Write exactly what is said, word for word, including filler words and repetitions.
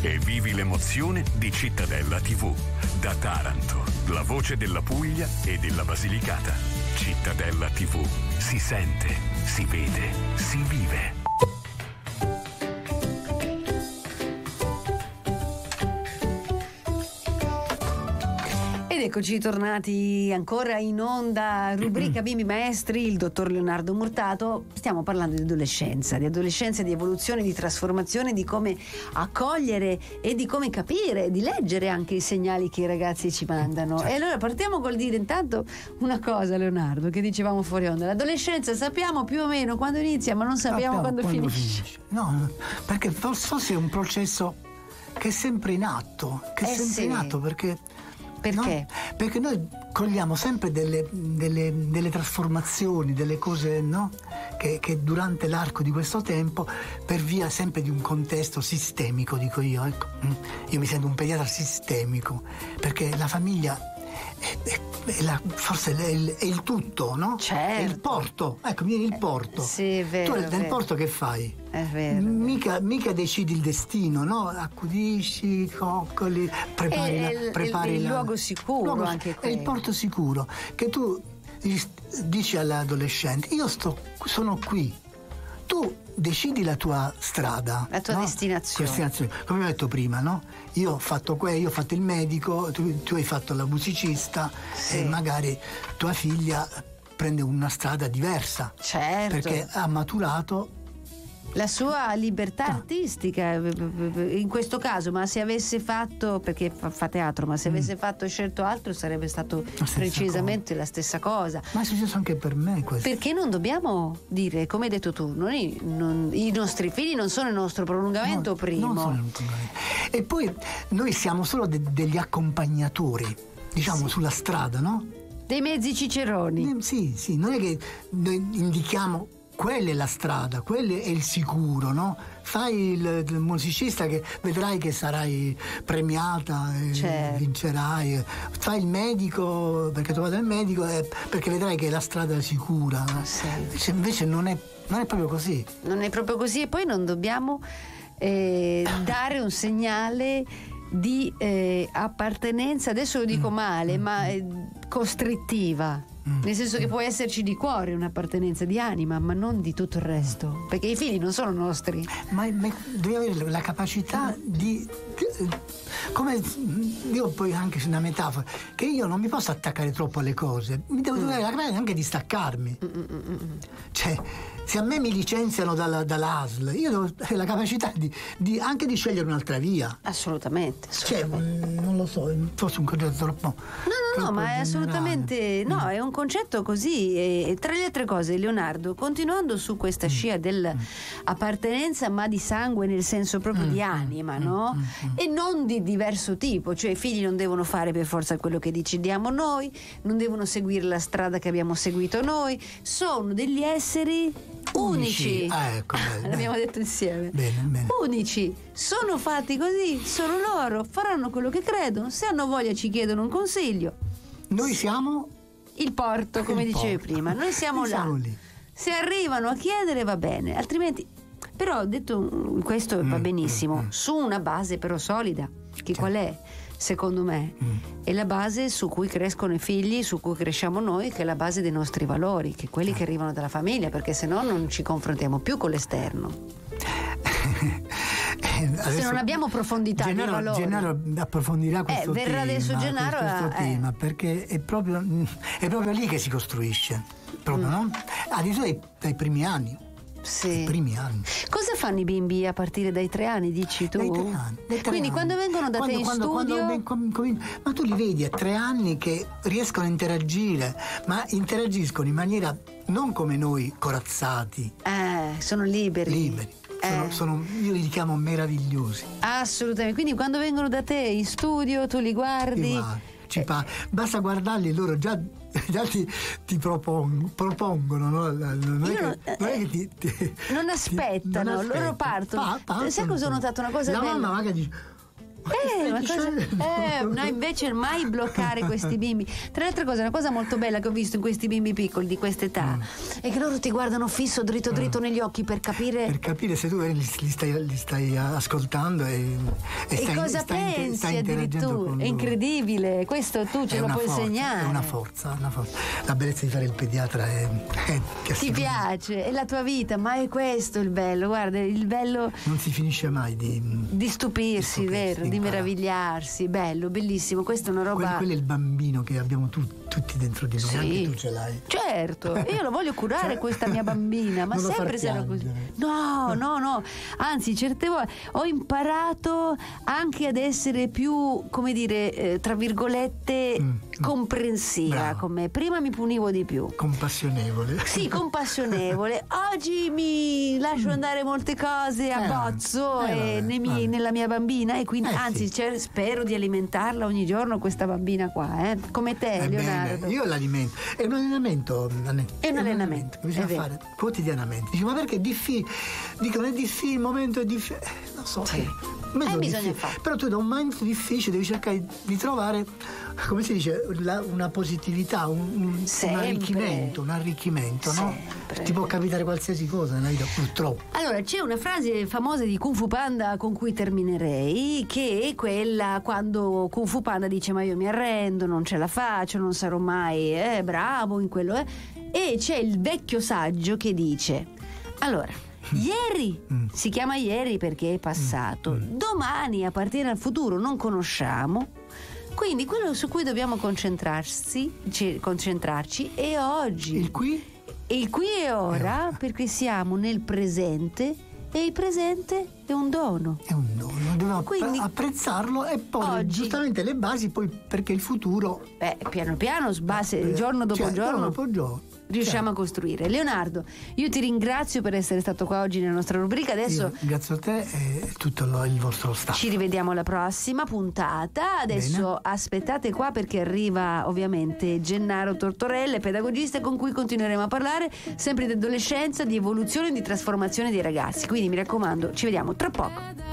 e vivi l'emozione di Cittadella tivù. Da Taranto, la voce della Puglia e della Basilicata. Cittadella tivù. Si sente, si vede, si vive. Eccoci tornati ancora in onda, rubrica Bimbi Maestri, il dottor Leonardo Murtato. Stiamo parlando di adolescenza, di adolescenza, di evoluzione, di trasformazione, di come accogliere e di come capire, di leggere anche i segnali che i ragazzi ci mandano. Certo. E allora partiamo col dire intanto una cosa, Leonardo, che dicevamo fuori onda. L'adolescenza sappiamo più o meno quando inizia, ma non sappiamo, sappiamo quando, quando finisce. finisce. No, perché forse è un processo che è sempre in atto, che è eh sempre sì. in atto, perché Perché? No? Perché noi cogliamo sempre delle, delle, delle trasformazioni, delle cose, no? Che, che durante l'arco di questo tempo, per via sempre di un contesto sistemico, dico io, ecco, io mi sento un pediatra sistemico, perché la famiglia è, è, è la, forse è il, è il tutto, no? Certo. È il porto, ecco, vieni il porto. Eh, sì, è vero. Tu nel vero. porto che fai? È vero. Mica, mica decidi il destino, no? Accudisci, coccoli, prepari, è la, il, prepari il la, luogo sicuro, luogo, anche è il porto sicuro che tu dici all'adolescente: io sto, sono qui, tu decidi la tua strada, la tua no? destinazione. destinazione. Come ho detto prima, no? Io ho fatto quello, io ho fatto il medico, tu, tu hai fatto la musicista, sì. E magari tua figlia prende una strada diversa, certo, perché ha maturato la sua libertà ah. artistica in questo caso. Ma se avesse fatto, perché fa, fa teatro, ma se mm. avesse fatto scelto altro sarebbe stato precisamente cosa. la stessa cosa. Ma è successo anche per me questo. Perché non dobbiamo dire, come hai detto tu, noi, non, i nostri figli non sono il nostro prolungamento no, primo. Non sono il prolungamento. E poi noi siamo solo de- degli accompagnatori, diciamo, sì. sulla strada, no? Dei mezzi ciceroni. Eh, sì, sì, non è che noi indichiamo quella è la strada, quello è il sicuro, no? Fai il, il musicista che vedrai che sarai premiata, certo. vincerai. Fai il medico perché tu vada al medico eh, perché vedrai che è la strada sicura. Sì. Invece, invece non è, non è proprio così. Non è proprio così, e poi non dobbiamo eh, dare un segnale di eh, appartenenza, adesso lo dico male, mm. ma eh, costrittiva. Mm. Nel senso che può esserci di cuore un'appartenenza di anima, ma non di tutto il resto, perché i figli non sono nostri. Ma, ma devi avere la capacità di, di come io poi anche su una metafora, che io non mi posso attaccare troppo alle cose, mi devo mm. avere la capacità anche di staccarmi. Mm-mm-mm. Cioè, se a me mi licenziano dalla, dall'A S L, io devo avere la capacità di, di anche di scegliere un'altra via. Assolutamente, assolutamente. Cioè, non lo so, forse un concetto troppo. No, no, no, ma è assolutamente no, è un concetto così. E tra le altre cose, Leonardo, continuando su questa scia dell'appartenenza, ma di sangue nel senso proprio di anima, no? E non di diverso tipo, cioè i figli non devono fare per forza quello che decidiamo noi, non devono seguire la strada che abbiamo seguito noi, sono degli esseri unici. Ah, ecco, bene, l'abbiamo bene. detto insieme. Bene, bene. Unici, sono fatti così, sono loro, faranno quello che credono, se hanno voglia ci chiedono un consiglio. Noi siamo il porto, come il dicevi porto. prima, noi siamo noi là. Siamo lì. Se arrivano a chiedere va bene, altrimenti. Però detto questo va benissimo, mm, mm. su una base però solida, che certo. Qual è? Secondo me mm. è la base su cui crescono i figli, su cui cresciamo noi, che è la base dei nostri valori, che è quelli che arrivano dalla famiglia, perché se no non ci confrontiamo più con l'esterno. Adesso se non abbiamo profondità Gennaro, nei valori. Gennaro approfondirà questo eh, verrà tema, adesso Gennaro questo a, tema eh. perché è proprio, è proprio lì che si costruisce, proprio, mm. no? Addirittura dai, dai primi anni. Sì. Primi anni. Cosa fanno i bimbi a partire dai tre anni, dici tu? Dai tre anni. Dai tre Quindi anni. quando vengono da quando, te in quando, studio quando com, com, ma tu li vedi a tre anni che riescono a interagire, ma interagiscono in maniera non come noi corazzati. Eh, sono liberi. Liberi. Sono, Eh. sono, io li chiamo meravigliosi. Assolutamente. Quindi quando vengono da te in studio tu li guardi. Ci pa- basta guardarli, loro già, già ti, ti propong- propongono, no? Non è non, che, non, è che ti, ti, non aspettano, ti, non loro aspettano. partono. Pa- partono. Sai cosa ho notato? Una cosa la bella. mamma magari dice Eh, ma cosa... eh, no, invece mai bloccare questi bimbi. Tra le altre cose, una cosa molto bella che ho visto in questi bimbi piccoli di questa età mm. è che loro ti guardano fisso, dritto dritto mm. negli occhi per capire per capire se tu li, li, stai, li stai ascoltando e, e, e stai, cosa stai, pensi stai addirittura. È incredibile, questo tu ce è lo puoi forza, insegnare. È una forza, una forza. La bellezza di fare il pediatra è, è che ti piace, è la tua vita, ma è questo il bello. Guarda, il bello non si finisce mai di di stupirsi, di vero, di, di meravigliarsi, bello, bellissimo. Questa è una roba. Quello, quello è il bambino che abbiamo tu, tutti dentro di noi, sì. Anche tu ce l'hai. Certo, io lo voglio curare, cioè, questa mia bambina, ma sempre sarà così. No, no, no. Anzi, certe volte ho imparato anche ad essere più, come dire, eh, tra virgolette, mm. comprensiva. Bravo. Come prima mi punivo di più. Compassionevole. Sì, compassionevole. Oggi mi lascio andare molte cose a eh, bozzo eh, e nei miei, nella mia bambina, e quindi eh, anzi sì. cioè, spero di alimentarla ogni giorno questa bambina qua, eh? Come te, eh Leonardo. Bene. Io l'alimento. È un allenamento. È un allenamento. È un allenamento che bisogna fare quotidianamente. Dici, ma perché è difficile? Dicono è difficile, il momento è difficile. Eh, lo so. Sì. Eh, bisogna fare. Però tu da un momento difficile devi cercare di trovare, come si dice, la, una positività, un, un, un arricchimento, un arricchimento, no? Ti può capitare qualsiasi cosa nella vita, purtroppo. Allora, c'è una frase famosa di Kung Fu Panda con cui terminerei, che è quella quando Kung Fu Panda dice: ma io mi arrendo, non ce la faccio, non sarò mai eh, bravo in quello, eh. E c'è il vecchio saggio che dice: allora, ieri mm. si chiama ieri perché è passato, mm. domani appartiene al futuro, non conosciamo, quindi quello su cui dobbiamo concentrarsi, concentrarci è oggi. Il qui? Il qui e ora, eh. perché siamo nel presente e il presente è un dono. È un dono, dobbiamo quindi apprezzarlo e poi oggi, giustamente le basi, poi perché il futuro. Beh, piano piano, base, eh, giorno dopo cioè, giorno. giorno dopo giorno. Riusciamo certo. a costruire. Leonardo, io ti ringrazio per essere stato qua oggi nella nostra rubrica. Adesso io, grazie a te e tutto lo, il vostro staff. Ci rivediamo alla prossima puntata. Adesso Bene. aspettate qua perché arriva ovviamente Gennaro Tortorella, pedagogista, con cui continueremo a parlare sempre di adolescenza, di evoluzione e di trasformazione dei ragazzi. Quindi mi raccomando, ci vediamo tra poco.